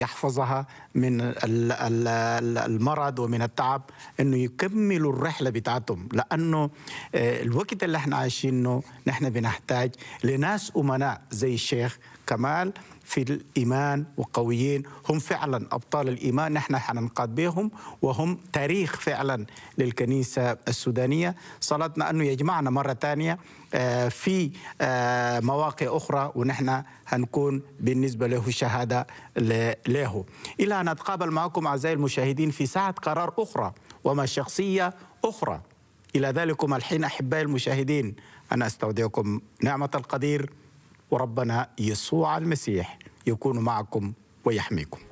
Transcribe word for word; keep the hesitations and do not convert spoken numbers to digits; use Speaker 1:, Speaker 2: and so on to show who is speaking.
Speaker 1: يحفظها من ال- ال- ال- المرض ومن التعب، انه يكملوا الرحله بتاعتهم، لانه آه، الوقت اللي احنا عايشينه نحن بنحتاج لناس امناء زي الشيخ كمال في الايمان وقويين، هم فعلا ابطال الايمان، نحن حننقاد بهم وهم تاريخ فعلا للكنيسه السودانيه. صلاتنا انه يجمعنا مره ثانيه آه، في آه، مواقع اخرى، ونحن هنكون بالنسبه له شهاده ل- له. الى ان اتقابل معكم اعزائي المشاهدين في ساعه قرار اخرى ومع شخصيه اخرى. الى ذلكم الحين احبائي المشاهدين، انا استودعكم نعمه القدير، وربنا يسوع المسيح يكون معكم ويحميكم.